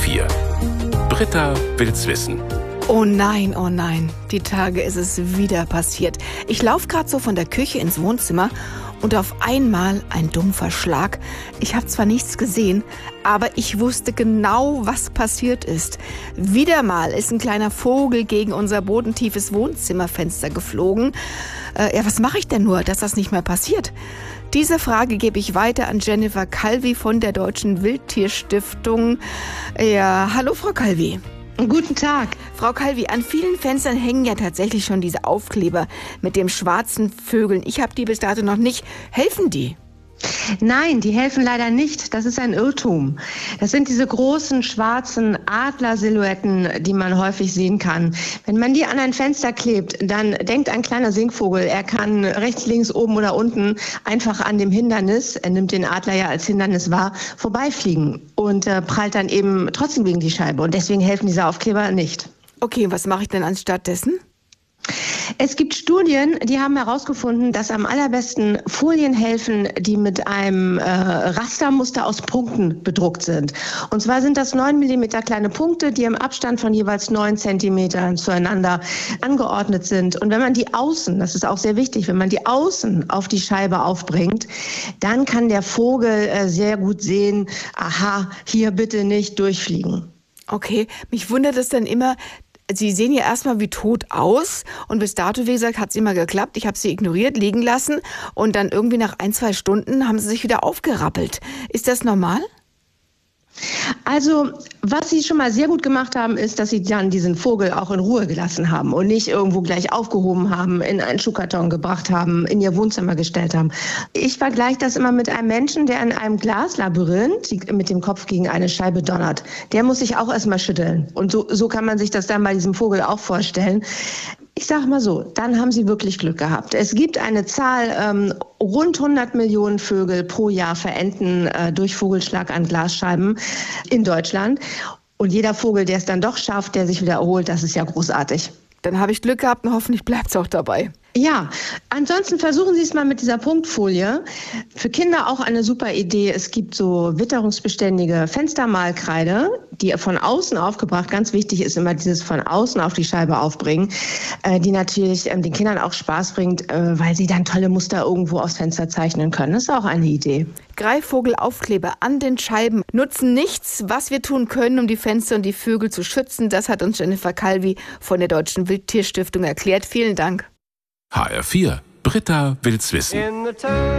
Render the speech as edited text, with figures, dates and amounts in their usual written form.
HR4. Britta will's wissen. Oh nein, die Tage ist es wieder passiert. Ich laufe gerade so von der Küche ins Wohnzimmer und auf einmal ein dumpfer Schlag. Ich habe zwar nichts gesehen, aber ich wusste genau, was passiert ist. Wieder mal ist ein kleiner Vogel gegen unser bodentiefes Wohnzimmerfenster geflogen. Was mache ich denn nur, dass das nicht mehr passiert? Diese Frage gebe ich weiter an Jennifer Calvi von der Deutschen Wildtierstiftung. Ja, hallo Frau Calvi. Guten Tag. Frau Calvi, an vielen Fenstern hängen ja tatsächlich schon diese Aufkleber mit den schwarzen Vögeln. Ich habe die bis dato noch nicht. Helfen die? Nein, die helfen leider nicht. Das ist ein Irrtum. Das sind diese großen schwarzen Adlersilhouetten, die man häufig sehen kann. Wenn man die an ein Fenster klebt, dann denkt ein kleiner Singvogel, er kann rechts, links, oben oder unten einfach an dem Hindernis, er nimmt den Adler ja als Hindernis wahr, vorbeifliegen und prallt dann eben trotzdem gegen die Scheibe. Und deswegen helfen diese Aufkleber nicht. Okay, was mache ich denn anstatt dessen? Es gibt Studien, die haben herausgefunden, dass am allerbesten Folien helfen, die mit einem Rastermuster aus Punkten bedruckt sind. Und zwar sind das 9 mm kleine Punkte, die im Abstand von jeweils 9 cm zueinander angeordnet sind. Und wenn man die außen, das ist auch sehr wichtig, wenn man die außen auf die Scheibe aufbringt, dann kann der Vogel sehr gut sehen, aha, hier bitte nicht durchfliegen. Okay, mich wundert es dann immer, Sie sehen ja erstmal wie tot aus und bis dato, wie gesagt, hat es immer geklappt. Ich habe sie ignoriert, liegen lassen und dann irgendwie nach 1-2 Stunden haben sie sich wieder aufgerappelt. Ist das normal? Also, was Sie schon mal sehr gut gemacht haben, ist, dass Sie dann diesen Vogel auch in Ruhe gelassen haben und nicht irgendwo gleich aufgehoben haben, in einen Schuhkarton gebracht haben, in Ihr Wohnzimmer gestellt haben. Ich vergleiche das immer mit einem Menschen, der in einem Glaslabyrinth mit dem Kopf gegen eine Scheibe donnert. Der muss sich auch erstmal schütteln. Und so kann man sich das dann bei diesem Vogel auch vorstellen. Ich sage mal so, dann haben Sie wirklich Glück gehabt. Es gibt eine Zahl, rund 100 Millionen Vögel pro Jahr verenden durch Vogelschlag an Glasscheiben in Deutschland. Und jeder Vogel, der es dann doch schafft, der sich wieder erholt, das ist ja großartig. Dann habe ich Glück gehabt und hoffentlich bleibt es auch dabei. Ja, ansonsten versuchen Sie es mal mit dieser Punktfolie. Für Kinder auch eine super Idee. Es gibt so witterungsbeständige Fenstermalkreide, die von außen aufgebracht, ganz wichtig ist immer dieses von außen auf die Scheibe aufbringen, die natürlich den Kindern auch Spaß bringt, weil sie dann tolle Muster irgendwo aufs Fenster zeichnen können. Das ist auch eine Idee. Greifvogelaufkleber an den Scheiben nutzen nichts. Was wir tun können, um die Fenster und die Vögel zu schützen, das hat uns Jennifer Calvi von der Deutschen Wildtierstiftung erklärt. Vielen Dank. HR4. Britta will's wissen.